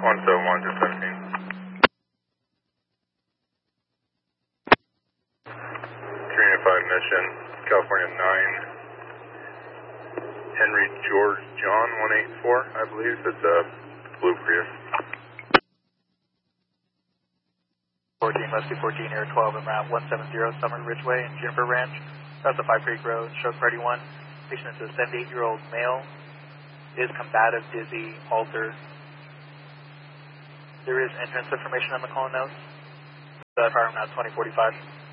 171 to 17. 305 Mission, California 9. Henry George John 184, I believe. It's a blue Prius. 14, Rescue 14 Air 12 en route 170 Summer Ridgeway in Juniper Ranch. That's a 5 Creek Road, stroke 31. Patient is a 78-year-old male. Is combative, dizzy, altered. There is entrance information on the call notes. Fire now 2045.